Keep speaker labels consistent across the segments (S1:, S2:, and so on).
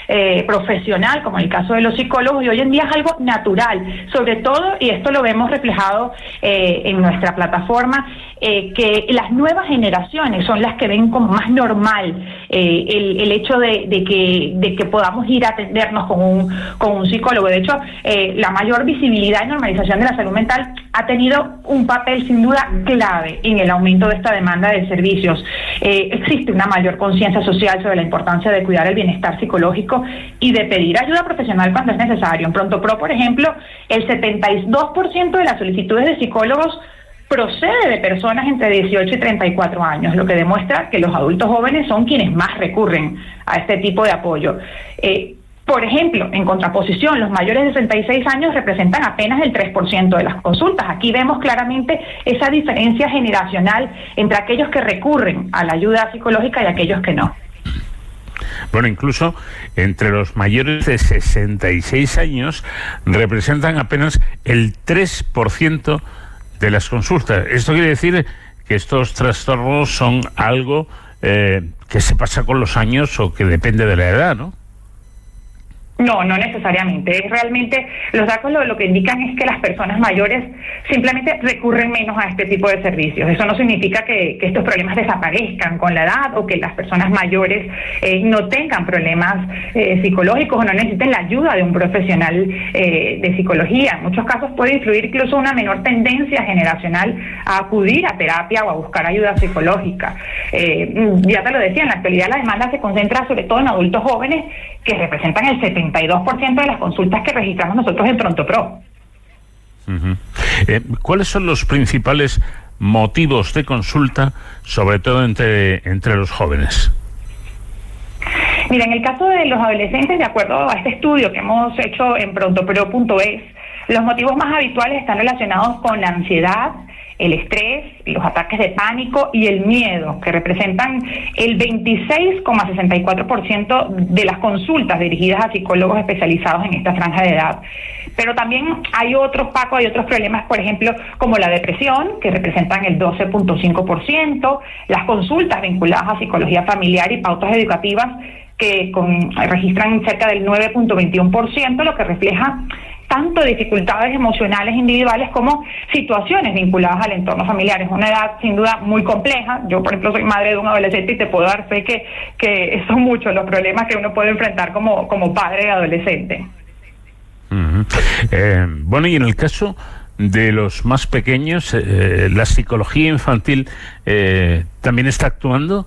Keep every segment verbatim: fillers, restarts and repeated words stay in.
S1: eh, profesional, como en el caso de los psicólogos, y hoy en día es algo natural, sobre todo, y esto lo vemos reflejado eh, en nuestra plataforma, eh, que las nuevas generaciones son las que ven como más normal eh, el, el hecho de, de, que, de que podamos ir a atendernos con un, con un psicólogo. De hecho, eh, la mayor visibilidad y normalización de la salud mental ha tenido un papel sin duda clave en el aumento de esta demanda de servicios. Eh, existe una mayor conciencia social sobre la importancia de cuidar el bienestar psicológico y de pedir ayuda profesional cuando es necesario. En Pronto Pro, por ejemplo, el setenta y dos por ciento de las solicitudes de psicólogos procede de personas entre dieciocho y treinta y cuatro años, lo que demuestra que los adultos jóvenes son quienes más recurren a este tipo de apoyo. Eh, Por ejemplo, en contraposición, los mayores de sesenta y seis años representan apenas el tres por ciento de las consultas. Aquí vemos claramente esa diferencia generacional entre aquellos que recurren a la ayuda psicológica y aquellos que no.
S2: Bueno, incluso entre los mayores de sesenta y seis años representan apenas el tres por ciento de las consultas. Esto quiere decir que estos trastornos son algo eh, que se pasa con los años o que depende de la edad, ¿no?
S1: No, no necesariamente. Es realmente, los datos lo, lo que indican es que las personas mayores simplemente recurren menos a este tipo de servicios. Eso no significa que, que estos problemas desaparezcan con la edad o que las personas mayores eh, no tengan problemas eh, psicológicos o no necesiten la ayuda de un profesional eh, de psicología. En muchos casos puede influir incluso una menor tendencia generacional a acudir a terapia o a buscar ayuda psicológica. Eh, ya te lo decía, en la actualidad la demanda se concentra sobre todo en adultos jóvenes que representan el setenta y dos por ciento de las consultas que registramos nosotros en Pronto Pro.
S2: Uh-huh. Eh, ¿Cuáles son los principales motivos de consulta, sobre todo entre, entre los jóvenes?
S1: Mira, en el caso de los adolescentes, de acuerdo a este estudio que hemos hecho en pronto pro punto es, los motivos más habituales están relacionados con la ansiedad, el estrés, los ataques de pánico y el miedo, que representan el veintiséis coma sesenta y cuatro por ciento de las consultas dirigidas a psicólogos especializados en esta franja de edad. Pero también hay otros, Paco, hay otros problemas, por ejemplo, como la depresión, que representan el doce punto cinco por ciento, las consultas vinculadas a psicología familiar y pautas educativas, que con, registran cerca del nueve punto veintiuno por ciento, lo que refleja tanto dificultades emocionales individuales como situaciones vinculadas al entorno familiar. Es una edad sin duda muy compleja. Yo, por ejemplo, soy madre de un adolescente y te puedo dar fe que, que son muchos los problemas que uno puede enfrentar como, como padre de adolescente.
S2: Uh-huh. Eh, bueno, y en el caso de los más pequeños, eh, ¿la psicología infantil eh, también está actuando?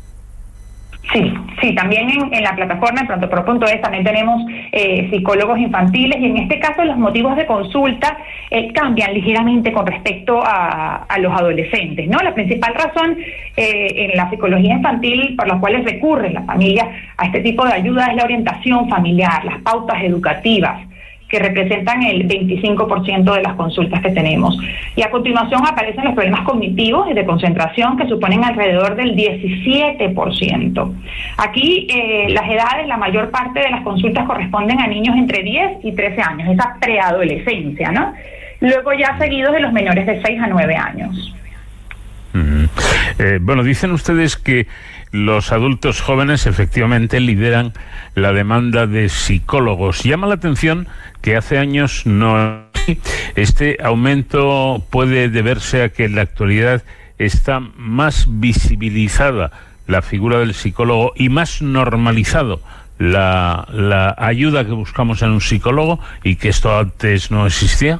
S1: Sí, sí, también en, en la plataforma en pronto pro punto es también tenemos eh, psicólogos infantiles, y en este caso los motivos de consulta eh, cambian ligeramente con respecto a, a los adolescentes, ¿no? La principal razón eh, en la psicología infantil por la cual recurre la familia a este tipo de ayuda es la orientación familiar, las pautas educativas, que representan el veinticinco por ciento de las consultas que tenemos. Y a continuación aparecen los problemas cognitivos y de concentración, que suponen alrededor del diecisiete por ciento. Aquí eh, las edades, la mayor parte de las consultas corresponden a niños entre diez y trece años, esa preadolescencia, ¿no? Luego ya seguidos de los menores de seis a nueve años.
S2: Uh-huh. Eh, bueno, dicen ustedes que los adultos jóvenes efectivamente lideran la demanda de psicólogos. Llama la atención que hace años no. Este aumento puede deberse a que en la actualidad está más visibilizada la figura del psicólogo y más normalizado la, la ayuda que buscamos en un psicólogo, y que esto antes no existía.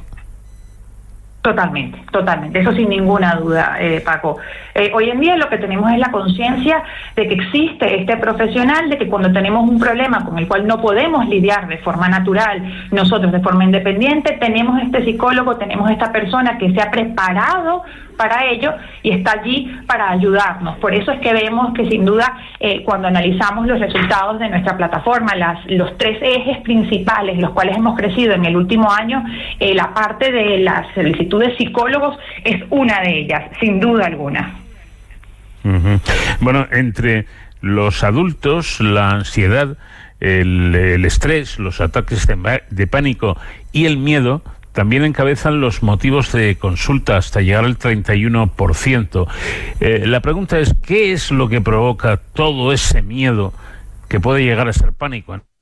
S1: Totalmente, totalmente, eso sin ninguna duda, eh, Paco. Eh, hoy en día lo que tenemos es la conciencia de que existe este profesional, de que cuando tenemos un problema con el cual no podemos lidiar de forma natural, nosotros de forma independiente, tenemos este psicólogo, tenemos esta persona que se ha preparado para ello y está allí para ayudarnos. Por eso es que vemos que sin duda eh, cuando analizamos los resultados de nuestra plataforma, las, los tres ejes principales, los cuales hemos crecido en el último año, eh, la parte de las solicitudes de psicólogos es una de ellas, sin duda alguna.
S2: Uh-huh. Bueno, entre los adultos, la ansiedad, el, el estrés, los ataques de, de pánico y el miedo también encabezan los motivos de consulta hasta llegar al treinta y uno por ciento. Eh, la pregunta es, ¿qué es lo que provoca todo ese miedo que puede llegar a ser pánico?